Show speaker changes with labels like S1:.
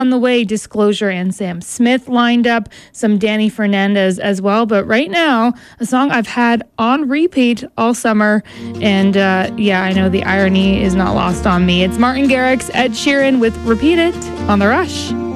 S1: On the way, Disclosure and Sam Smith lined up, some Danny Fernandez as well. But right now, a song I've had on repeat all summer. And yeah, I know the irony is not lost on me. It's Martin Garrix, Ed Sheeran with Repeat It on The Rush.